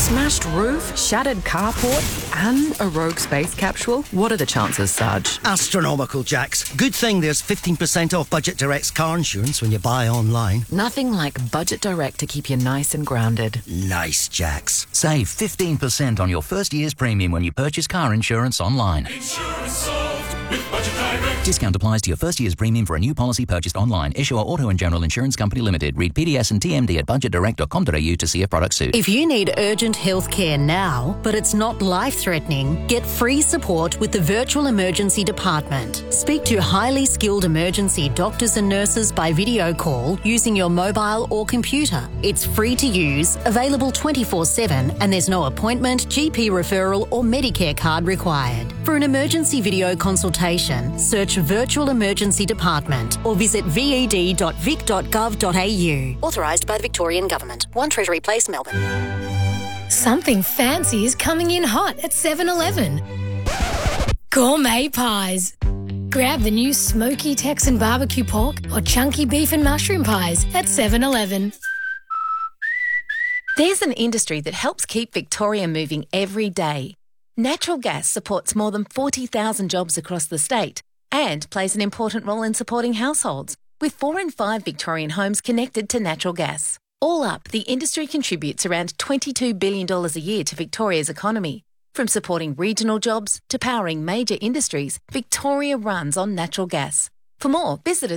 Smashed roof, shattered carport, and a rogue space capsule? What are the chances, Sarge? Astronomical, Jax. Good thing there's 15% off Budget Direct's car insurance when you buy online. Nothing like Budget Direct to keep you nice and grounded. Nice, Jax. Save 15% on your first year's premium when you purchase car insurance online. Insurance solved with Budget Direct. Discount applies to your first year's premium for a new policy purchased online. Issuer Auto and General Insurance Company Limited. Read PDS and TMD at budgetdirect.com.au to see if product suit. If you need urgent health care now, but it's not life-threatening, get free support with the Virtual Emergency Department. Speak to highly skilled emergency doctors and nurses by video call using your mobile or computer. It's free to use, available 24/7, and there's no appointment, GP referral or Medicare card required. For an emergency video consultation, search Virtual Emergency Department or visit ved.vic.gov.au. Authorised by the Victorian Government. 1 Treasury Place, Melbourne. Something fancy is coming in hot at 7-Eleven. Gourmet pies. Grab the new smoky Texan barbecue pork or chunky beef and mushroom pies at 7-Eleven. There's an industry that helps keep Victoria moving every day. Natural gas supports more than 40,000 jobs across the state and plays an important role in supporting households, with 4 in 5 Victorian homes connected to natural gas. All up, the industry contributes around $22 billion a year to Victoria's economy. From supporting regional jobs to powering major industries, Victoria runs on natural gas. For more, visit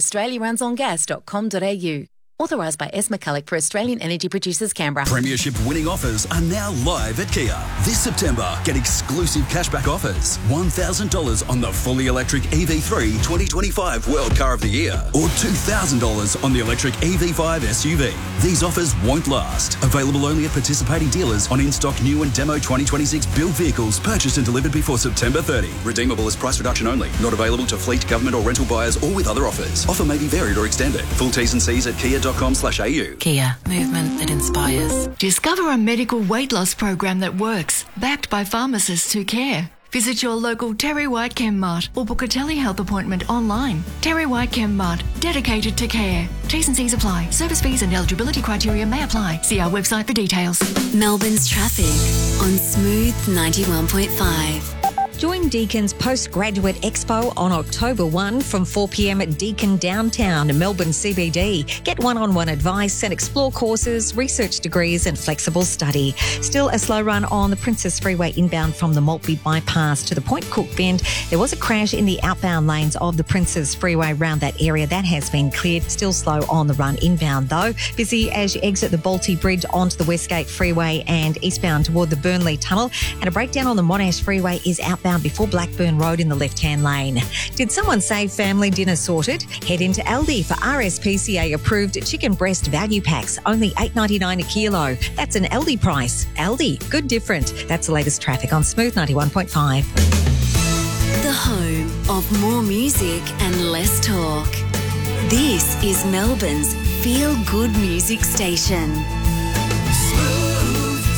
australiarunsongas.com.au. Authorised by S. McCulloch for Australian Energy Producers, Canberra. Premiership winning offers are now live at Kia. This September, get exclusive cashback offers. $1,000 on the fully electric EV3 2025 World Car of the Year, or $2,000 on the electric EV5 SUV. These offers won't last. Available only at participating dealers on in-stock new and demo 2026 build vehicles purchased and delivered before September 30. Redeemable as price reduction only. Not available to fleet, government or rental buyers or with other offers. Offer may be varied or extended. Full T's and C's at kia.com.au. Kia, movement that inspires. Discover a medical weight loss program that works, backed by pharmacists who care. Visit your local Terry White Chem Mart or book a telehealth appointment online. Terry White Chem Mart, dedicated to care. T's and C's apply. Service fees and eligibility criteria may apply. See our website for details. Melbourne's traffic on Smooth 91.5. Join Deacon's Postgraduate Expo on October 1 from 4 p.m. at Deakin Downtown, Melbourne CBD. Get one-on-one advice and explore courses, research degrees and flexible study. Still a slow run on the Princess Freeway inbound from the Maltby Bypass to the Point Cook Bend. There was a crash in the outbound lanes of the Princess Freeway around that area. That has been cleared. Still slow on the run inbound though. Busy as you exit the Balti Bridge onto the Westgate Freeway and eastbound toward the Burnley Tunnel. And a breakdown on the Monash Freeway is outbound before Blackburn Road in the left-hand lane. Did someone say family dinner sorted? Head into Aldi for RSPCA-approved chicken breast value packs, only $8.99 a kilo. That's an Aldi price. Aldi, good different. That's the latest traffic on Smooth 91.5. The home of more music and less talk. This is Melbourne's feel-good music station. Smooth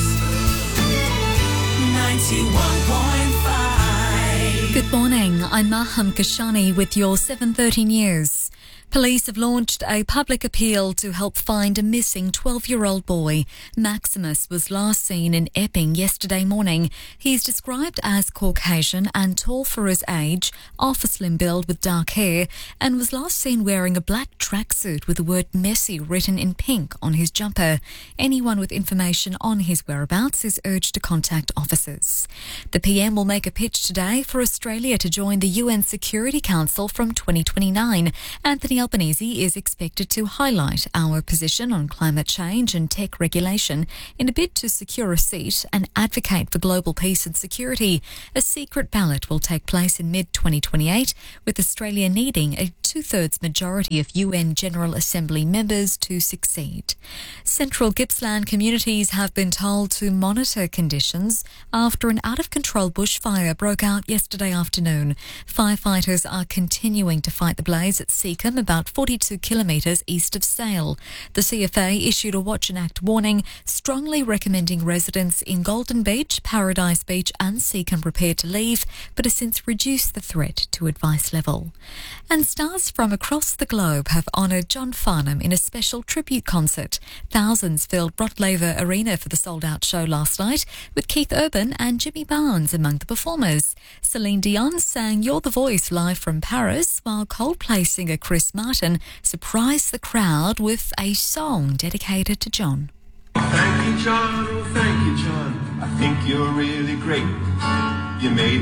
91.5. Good morning, I'm Maham Kashani with your 7:30 news. Police have launched a public appeal to help find a missing 12-year-old boy. Maximus was last seen in Epping yesterday morning. He's described as Caucasian and tall for his age, off a slim build with dark hair, and was last seen wearing a black tracksuit with the word Messi written in pink on his jumper. Anyone with information on his whereabouts is urged to contact officers. The PM will make a pitch today for Australia to join the UN Security Council from 2029. Anthony Albanese is expected to highlight our position on climate change and tech regulation in a bid to secure a seat and advocate for global peace and security. A secret ballot will take place in mid-2028, with Australia needing a two-thirds majority of UN General Assembly members to succeed. Central Gippsland communities have been told to monitor conditions after an out-of-control bushfire broke out yesterday afternoon. Firefighters are continuing to fight the blaze at Seacombe, about about 42 kilometres east of Sale. The CFA issued a Watch and Act warning, strongly recommending residents in Golden Beach, Paradise Beach and Seacombe prepare to leave, but has since reduced the threat to advice level. And stars from across the globe have honoured John Farnham in a special tribute concert. Thousands filled Brotlaver Arena for the sold-out show last night, with Keith Urban and Jimmy Barnes among the performers. Celine Dion sang You're the Voice live from Paris, while Coldplay singer Chris Martin surprised the crowd with a song dedicated to John. Thank you, John. Oh, thank you, John. I think you're really great. You made